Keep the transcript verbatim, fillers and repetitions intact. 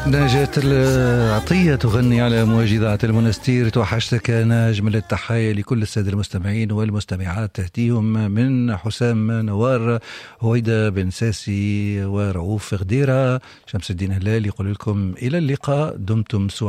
نجاة العطية تغني على مواجهة المنستير. توحشتك ناجم. التحية لكل السادة المستمعين والمستمعات تهديهم من حسام نوار، هويدا بن ساسي ورؤوف غديرة. شمس الدين هلال يقول لكم إلى اللقاء، دمتم سعداء.